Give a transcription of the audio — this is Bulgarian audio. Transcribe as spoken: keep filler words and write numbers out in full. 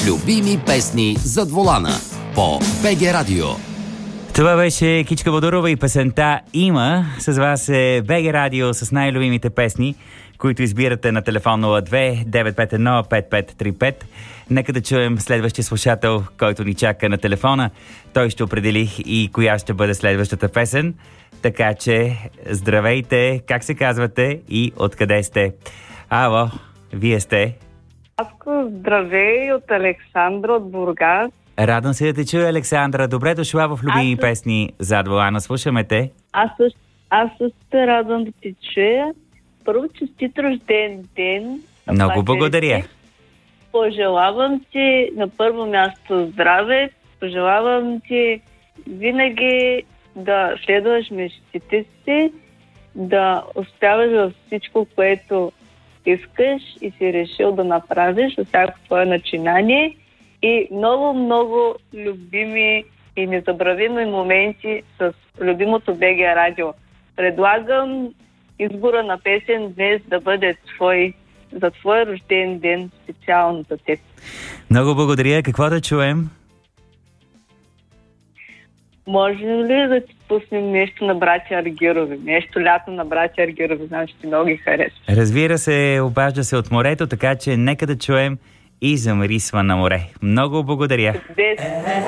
Любими песни зад волана по БГ Радио. Това беше Кичка Бодорова и песента «Има». С вас е БГ Радио с най-любимите песни, които избирате на телефон нула две девет пет едно пет пет три пет. Нека да чуем следващия слушател, който ни чака на телефона. Той ще определи и коя ще бъде следващата песен. Така че, здравейте, как се казвате и откъде сте? Ало, вие сте? Аско, здравей от Александра от Бургас. Радвам се да те чуя, Александра. Добре дошла в любими Аз... песни зад волана. Слушаме те. Аз също, аз също се радвам да те чуя. Първо, честит рожден ден. Много благодаря. Пожелавам ти на първо място здраве. Пожелавам ти винаги да следваш мечтите си, да успяваш във всичко, което искаш и си решил да направиш, във всяко твое начинание, и много, много любими и незабравими моменти с любимото БГ Радио. Предлагам избора на песен днес да бъде твой, за твой рожден ден, специално за теб. Много благодаря. Какво да чуем? Можем ли да ти пуснем нещо на братя Аргирови? Нещо лято на братя Аргирови. Знам, че ти много ги харесва. Разбира се, обажда се от морето, така че нека да чуем И замрисва на море. Много благодаря.